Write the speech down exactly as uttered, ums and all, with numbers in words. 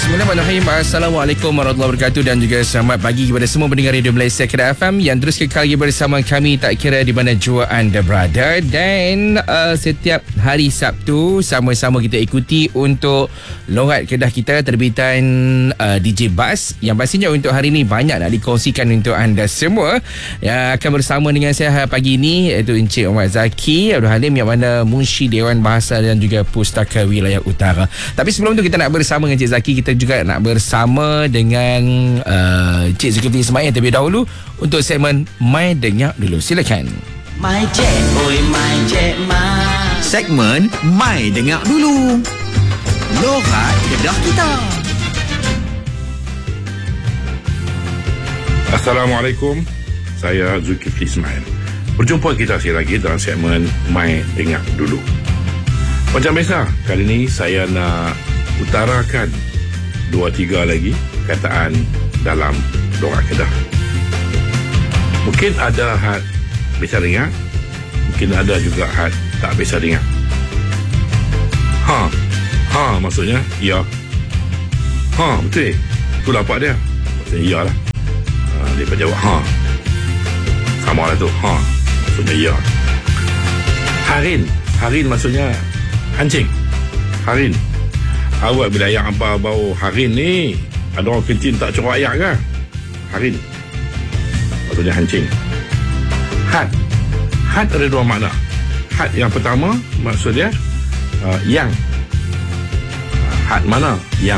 Bismillahirrahmanirrahim. Assalamualaikum warahmatullahi wabarakatuh dan juga selamat pagi kepada semua pendengar Radio Malaysia Kedah F M yang terus kekal lagi bersama kami tak kira di mana jua anda berada. Dan uh, setiap hari Sabtu sama-sama kita ikuti untuk Lorat Kedah kita terbitan uh, D J Buzz yang pastinya untuk hari ini banyak nak dikongsikan untuk anda semua. Yang akan bersama dengan saya pagi ini iaitu Encik Omar Zaki Abdul Halim yang mana Munshi Dewan Bahasa dan juga Pustaka Wilayah Utara. Tapi sebelum tu kita nak bersama dengan Encik Zaki, kita juga nak bersama dengan uh, Encik Zulkifli Ismail terlebih dahulu untuk segmen Mai Dengar Dulu. Silakan. Mai Cek, oi Mai Cek Mai. Segmen Mai Dengar Dulu. Lorat Kedah kita. Assalamualaikum. Saya Zulkifli Ismail. Berjumpa kita sekali lagi dalam segmen Mai Dengar Dulu. Macam biasa, kali ini saya nak utarakan dua tiga lagi kataan dalam Lorat Kedah. Mungkin ada had bisa dengar, mungkin ada juga had tak bisa dengar. Ha, ha maksudnya ya. Ha, betul. Itulah apa dia. Maksudnya ya lah. Ha, dia berjawab ha. Sama lah tu. Ha, maksudnya ya. Harin, harin maksudnya hancing. Harin. Awak bila ayat apa bau harin ni, ada orang kencing tak curah ayak ke? Harin maksudnya hancing. Had, had ada dua makna. Had yang pertama maksudnya uh, yang. Had mana? Yang